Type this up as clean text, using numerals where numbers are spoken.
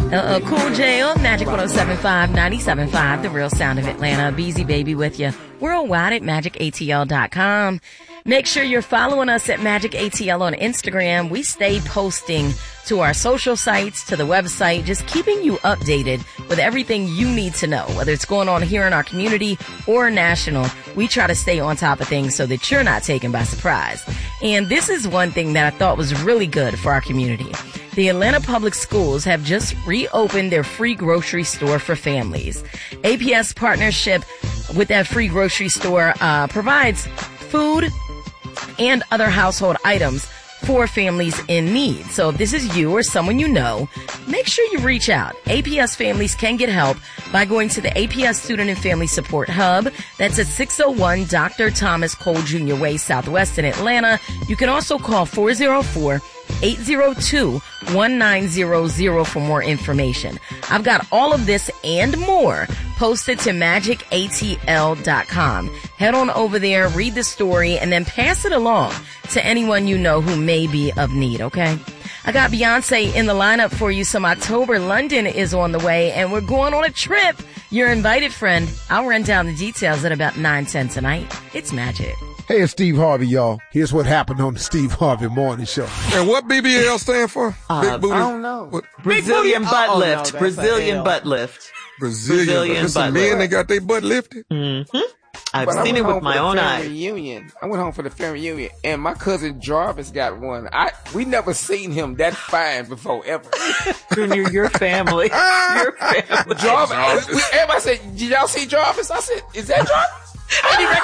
Cool J on Magic 107.5, 97.5, the real sound of Atlanta. Beezy Baby with you worldwide at magicatl.com. Make sure you're following us at Magic ATL on Instagram. We stay posting to our social sites, to the website, just keeping you updated with everything you need to know, whether it's going on here in our community or national. We try to stay on top of things so that you're not taken by surprise. And this is one thing that I thought was really good for our community. The Atlanta Public Schools have just reopened their free grocery store for families. APS partnership with that free grocery store provides food and other household items for families in need. So if this is you or someone you know, make sure you reach out. APS families can get help by going to the APS Student and Family Support Hub. That's at 601 Dr. Thomas Cole Jr. Way Southwest in Atlanta. You can also call 404-802-1900 for more information. I've got all of this and more posted to magicatl.com. Head on over there, read the story, and then pass it along to anyone you know who may be of need, okay? I got Beyonce in the lineup for you. Some October London is on the way, and we're going on a trip. You're invited, friend. I'll run down the details at about 9:10 tonight. It's Magic. Hey, it's Steve Harvey, y'all. Here's what happened on the Steve Harvey Morning Show. And what BBL stand for? Big booty? I don't know. What? Brazilian butt lift. No, Brazilian butt lift. Brazilian butt lift. Men that got their butt lifted? Mm-hmm. I've seen it with my own eyes. Reunion. I went home for the family reunion, and my cousin Jarvis got one. We never seen him that fine before, ever. Junior, your family. Your family. Jarvis. Everybody said, did y'all see Jarvis? I said, is that Jarvis? I didn't